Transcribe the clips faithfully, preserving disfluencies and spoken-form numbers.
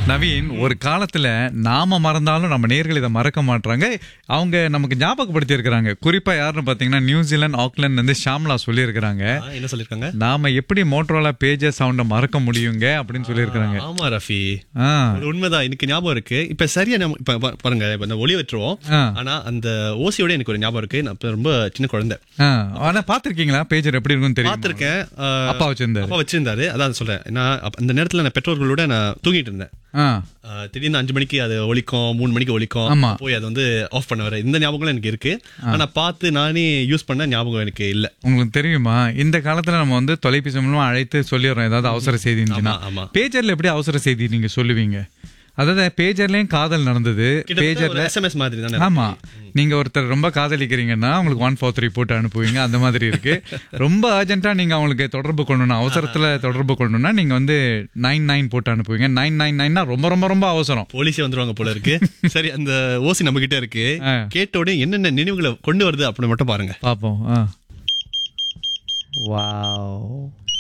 நவீன், ஒரு காலத்துல நாம மறந்தாலும் நம்ம நேர்கள் இதை மறக்க மாட்டாங்க. அவங்க நமக்கு ஞாபகப்படுத்தி இருக்கிறாங்க. குறிப்பா யாருன்னு பாத்தீங்கன்னா நியூசிலாந்து ஆக்லாந்து வந்து ஷாம்லா சொல்லியிருக்கிறாங்க. என்ன சொல்லிருக்காங்க? நாம எப்படி மோட்டரோலா பேஜர் சவுண்ட மறக்க முடியுங்க அப்படின்னு சொல்லியிருக்காங்க. ஆமா ரஃபி, உண்மைதான். எனக்கு ஞாபகம் இருக்கு. இப்ப சரியா நம்ம இப்ப பா- பாருங்க, இப்ப இந்த ஒளி வச்சுருவோம். ஆனா அந்த ஓசியோட எனக்கு ஒரு ஞாபகம் இருக்கு. நான் இப்ப ரொம்ப சின்ன குழந்தை. ஆனா பாத்திருக்கீங்களா பேஜர் எப்படி இருக்குன்னு தெரியும்? பாத்திருக்கேன். அப்பா வச்சிருந்தாரு. அப்பா வச்சிருந்தாரு. அதான் சொல்றேன். நான் அப்ப- அந்த நேரத்துல நான் பெற்றோர்களோட நான் தூங்கிட்டு இருந்தேன். ஆ, ஆஹ் திடீர்னு அஞ்சு மணிக்கு அது ஒலிக்கும், மூணு மணிக்கு ஒலிக்கும். ஆமா. போய் அது வந்து ஆஃப் பண்ண வர இந்த ஞாபகம் எனக்கு இருக்கு. ஆனா பார்த்து நானே யூஸ் பண்ண ஞாபகம் எனக்கு இல்ல. உங்களுக்கு தெரியுமா, இந்த காலத்துல நம்ம வந்து தொலைபேசி மூலமா அழைத்து சொல்லிடுறோம் ஏதாவது அவசர செய்தி இருந்துச்சுன்னா. ஆமா, ஆமா. பேஜர்ல எப்படி அவசர செய்தி நீங்க சொல்லுவீங்க? அதாவது பேஜர்லயும் காதல் நடந்தது. பேஜர்ல எஸ்எம்எஸ் மாதிரி தானே. ஆமா, நீங்க ஒருத்தர் ரொம்ப காதலிக்கிறீங்கன்னா உங்களுக்கு ஒன் ஃபோர் த்ரீ போட்டு அனுப்புவீங்க. அந்த மாதிரி இருக்கு. ரொம்ப அர்ஜென்ட்டா நீங்க அவங்களுக்கு தொடர்பு கொள்ளணும், அவசரத்துல தொடர்பு கொள்ளணும்னா நீங்க வந்து நைன் நைன் போட்டு அனுப்புவீங்க. நைன் நைன் நைன்னா ரொம்ப ரொம்ப ரொம்ப அவசரம். போலீஸே வந்துருவாங்க போல இருக்கு. சரி, அந்த ஓசி நம்ம கிட்ட இருக்கு. கேட்ட உடனே என்னென்ன நினைவுகளை கொண்டு வருது அப்படின்னு மட்டும் பாருங்க. பாப்போம். வாவ்.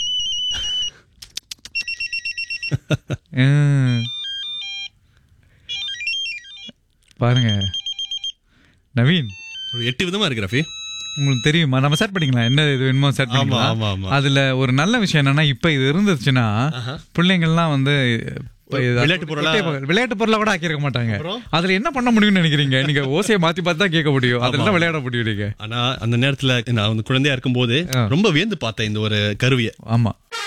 பாருங்க நவீன், ஒரு எட்டு விதமா இருக்கு ரஃபி. உங்களுக்கு தெரியுமா? நம்ம செட் பண்ணிக்கலாம், என்ன இது வேணுமோ செட் ஆமா, பண்ணிக்கலாம். ஆமா, ஆமா. அதுல ஒரு நல்ல விஷயம் என்னன்னா, இப்ப இது இருந்துச்சுன்னா பிள்ளைங்கள்லாம் வந்து இப்ப இது விளையாட்டு பொருளா- குட்டை- விளையாட்டு பொருளா கூட ஆக்கியிருக்க மாட்டாங்க. அப்புறம்? அதுல என்ன பண்ண முடியும்னு நினைக்கிறீங்க? நீங்க ஓசையை மாத்தி பார்த்து தான் கேட்க முடியும். அதுல தான் விளையாட முடியும் நீங்க. ஆனா அந்த நேரத்துல நான் வந்து குழந்தையா இருக்கும் போது ரொம்ப வியந்து பார்த்தேன் இந்த ஒரு கருவியை. ஆமா.